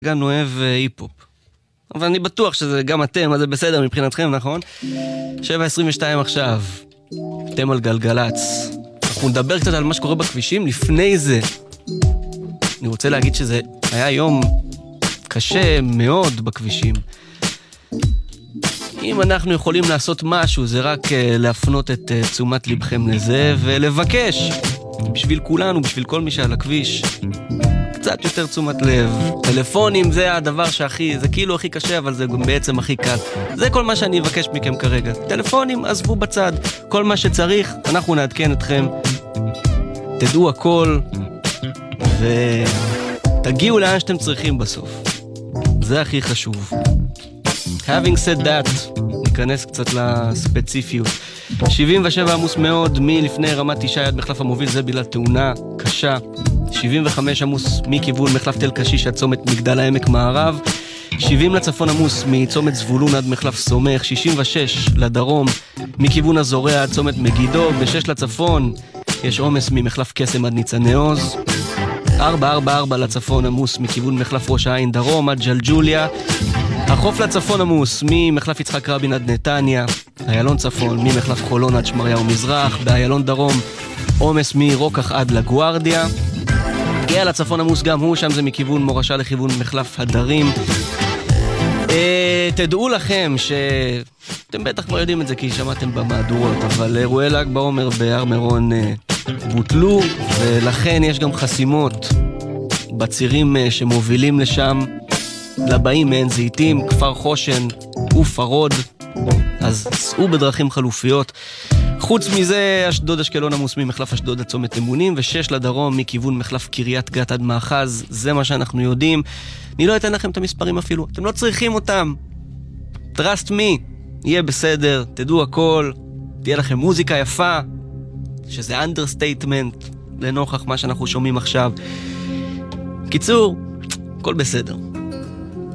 גם אוהב היפ-הופ. אבל אני בטוח שזה גם אתם, אז זה בסדר מבחינתכם, נכון? 7:22 עכשיו. אתם על גלגלץ. אנחנו נדבר קצת על מה שקורה בכבישים. לפני זה, אני רוצה להגיד שזה היה יום קשה מאוד בכבישים. אם אנחנו יכולים לעשות משהו, זה רק להפנות את תשומת לבכם לזה, ולבקש, בשביל כולנו, בשביל כל מי שעל הכביש, קצת יותר תשומת לב. טלפונים זה הדבר שהכי, זה כאילו הכי קשה, אבל זה בעצם הכי קל. זה כל מה שאני אבקש מכם כרגע. טלפונים, עזבו בצד. כל מה שצריך, אנחנו נעדכן אתכם. תדעו הכל, ותגיעו לאן שאתם צריכים בסוף. זה הכי חשוב. Having said that, ניכנס קצת לספציפיות. 77 עמוס מאוד מלפני רמת ישי עד מחלף המוביל, זה בגלל תאונה קשה. 75 עמוס מכיוון מחלף תל קשיש עד צומת מגדל העמק מערב. 70 לצפון עמוס מצומת זבולון עד מחלף סומך. 66 לדרום מכיוון הזורע עד צומת מגידו. ב6 לצפון יש עומס ממחלף קסם עד ניצני עוז. 444 לצפון עמוס מכיוון מחלף ראש העין דרום עד ג'לג'וליה. החוף לצפון עמוס ממחלף יצחק רבין עד נתניה. איילון צפון ממחלף חולון עד שמריהו מזרח. באיילון דרום עומס מרוקח עד לגוארדיה. גאה לצפון עמוס גם הוא, שם זה מכיוון מורשה לכיוון מחלף הדרים. תדעו לכם שאתם בטח כבר יודעים את זה כי שמעתם במהדורות, אבל אירועי ל"ג בעומר בהר מירון בוטלו, ולכן יש גם חסימות בצירים שמובילים לשם, לבאים מעין זיתים, כפר חושן ופרוד, אז סעו בדרכים חלופיות. חוץ מזה, אשדוד אשקלון עמוס ממחלף אשדוד עד צומת אמונים, ו6 לדרום מכיוון מחלף קריית גת עד מאחז. זה מה שאנחנו יודעים. אני לא אתן לכם את המספרים אפילו, אתם לא צריכים אותם. Trust me, יהיה בסדר, תדעו הכל, תהיה לכם מוזיקה יפה, שזה understatement לנוכח מה שאנחנו שומעים עכשיו. קיצור, הכל בסדר.